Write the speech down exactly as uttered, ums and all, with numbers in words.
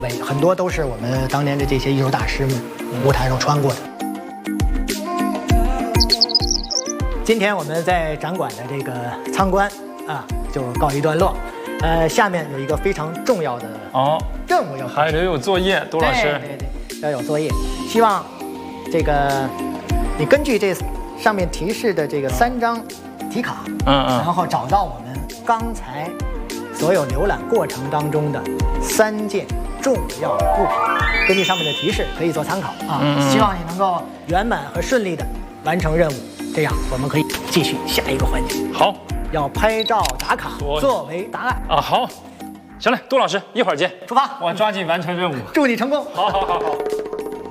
很多都是我们当年的这些艺术大师们舞台上穿过的。今天我们在展馆的这个参观啊，就告一段落。呃，下面有一个非常重要的哦任务要还得有作业，杜老师。 对对对，要有作业。希望这个你根据这上面提示的这个三张题卡， 嗯嗯， 然后找到我们刚才所有浏览过程当中的三件重要物品，根据上面的提示可以做参考啊。 嗯嗯， 希望你能够圆满和顺利的完成任务，这样我们可以继续下一个环节。 好， 要拍照打卡作为答案啊。好，行嘞，杜老师，一会儿见， 出发， 我抓紧完成任务。 祝你成功。 好好好好。